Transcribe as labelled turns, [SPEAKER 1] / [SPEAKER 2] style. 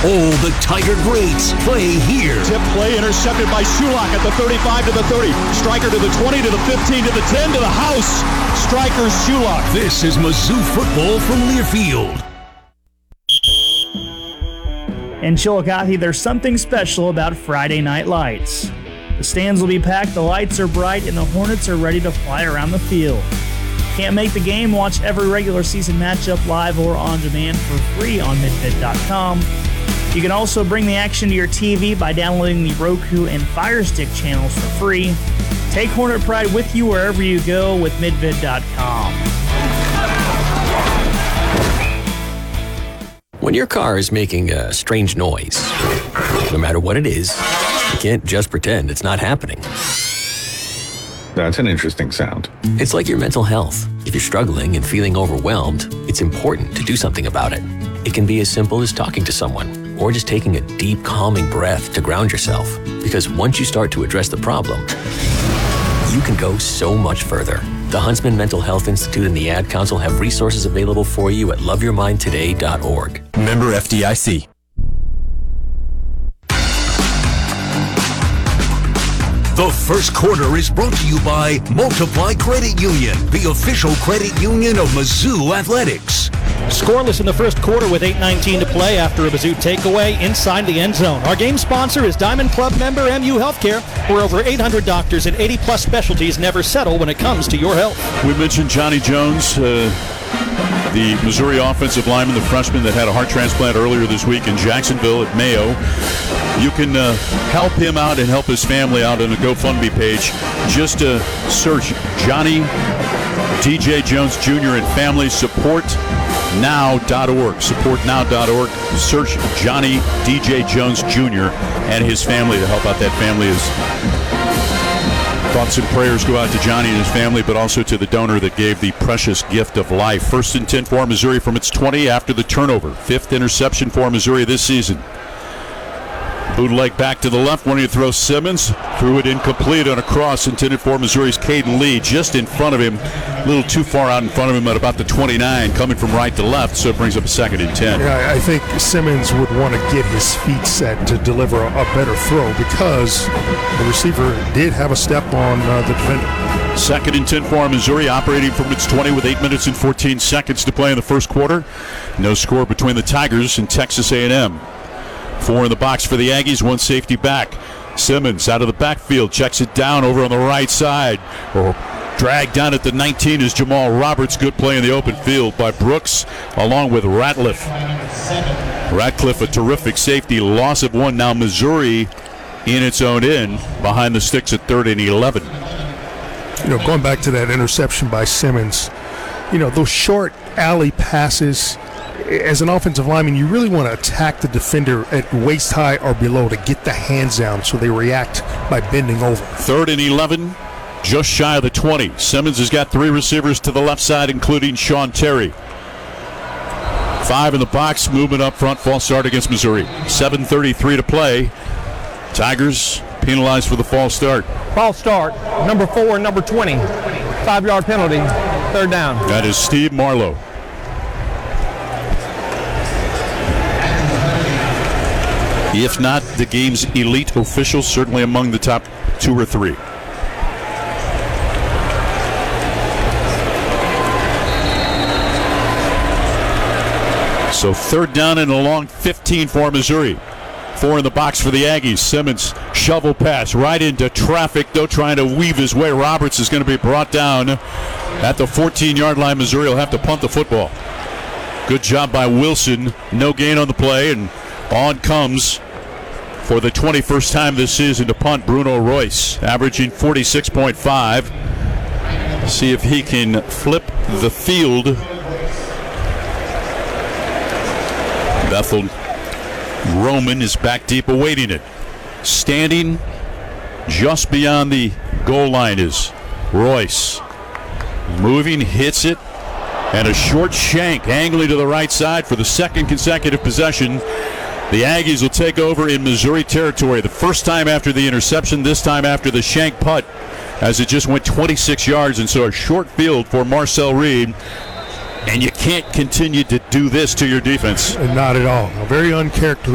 [SPEAKER 1] All the Tiger greats play here.
[SPEAKER 2] Tip play intercepted by Shulak at the 35 to the 30. Striker to the 20 to the 15 to the 10 to the house. Striker Shulak.
[SPEAKER 1] This is Mizzou football from Learfield.
[SPEAKER 3] In Chillicothe, there's something special about Friday Night Lights. The stands will be packed, the lights are bright, and the Hornets are ready to fly around the field. Can't make the game? Watch every regular season matchup live or on demand for free on midfit.com. You can also bring the action to your TV by downloading the Roku and Fire Stick channels for free. Take Hornet Pride with you wherever you go with midfit.com.
[SPEAKER 4] When your car is making a strange noise, no matter what it is, you can't just pretend it's not happening.
[SPEAKER 5] That's an interesting sound.
[SPEAKER 4] It's like your mental health. If you're struggling and feeling overwhelmed, it's important to do something about it. It can be as simple as talking to someone or just taking a deep, calming breath to ground yourself. Because once you start to address the problem, you can go so much further. The Huntsman Mental Health Institute and the Ad Council have resources available for you at loveyourmindtoday.org.
[SPEAKER 6] Member FDIC.
[SPEAKER 1] The first quarter is brought to you by Multiply Credit Union, the official credit union of Mizzou Athletics.
[SPEAKER 2] Scoreless in the first quarter with 8:19 to play after a Mizzou takeaway inside the end zone. Our game sponsor is Diamond Club member MU Healthcare, where over 800 doctors and 80-plus specialties never settle when it comes to your health.
[SPEAKER 7] We mentioned Johnny Jones, the Missouri offensive lineman, the freshman that had a heart transplant earlier this week in Jacksonville at Mayo. You can help him out and help his family out on a GoFundMe page. Just search Johnny DJ Jones Jr. and Family SupportNow.org. SupportNow.org. Search Johnny DJ Jones Jr. and his family to help out that family. Thoughts and prayers go out to Johnny and his family, but also to the donor that gave the precious gift of life. 1st and 10 for Missouri from its 20 after the turnover. 5th interception for Missouri this season. Bootleg back to the left, wanting to throw Simmons. Threw it incomplete on a cross intended for Missouri's Caden Lee, just in front of him. A little too far out in front of him at about the 29, coming from right to left, so it brings up a 2nd and 10.
[SPEAKER 8] Yeah, I think Simmons would want to get his feet set to deliver a better throw because the receiver did have a step on the defender.
[SPEAKER 7] 2nd and 10 for Missouri, operating from its 20 with 8 minutes and 14 seconds to play in the first quarter. No score between the Tigers and Texas A&M. 4 in the box for the Aggies, 1 safety back. Simmons out of the backfield, checks it down over on the right side. Dragged down at the 19 is Jamal Roberts. Good play in the open field by Brooks along with Ratcliffe. Ratcliffe, a terrific safety, loss of 1. Now Missouri in its own end behind the sticks at 3rd and 11.
[SPEAKER 8] Going back to that interception by Simmons, those short alley passes, as an offensive lineman, you really want to attack the defender at waist high or below to get the hands down so they react by bending over.
[SPEAKER 7] 3rd and 11, just shy of the 20. Simmons has got 3 receivers to the left side, including Sean Terry. 5 in the box, movement up front, false start against Missouri. 7:33 to play. Tigers penalized for the false start.
[SPEAKER 9] False start, number 4 and number 20. 5-yard penalty, 3rd down.
[SPEAKER 7] That is Steve Marlowe. If not the game's elite official, certainly among the top 2 or 3. So 3rd down and a long 15 for Missouri. 4 in the box for the Aggies. Simmons, shovel pass right into traffic, though trying to weave his way. Roberts is going to be brought down at the 14-yard line. Missouri will have to punt the football. Good job by Wilson. No gain on the play, and on comes for the 21st time this season to punt Bruno Royce, averaging 46.5. See if he can flip the field. Bethel Roman is back deep awaiting it. Standing just beyond the goal line is Royce. Moving, hits it, and a short shank angling to the right side for the 2nd consecutive possession. The Aggies will take over in Missouri territory. The first time after the interception, this time after the shank putt, as it just went 26 yards, and so a short field for Marcel Reed. And you can't continue to do this to your defense.
[SPEAKER 8] Not at all. Very uncharacteristic.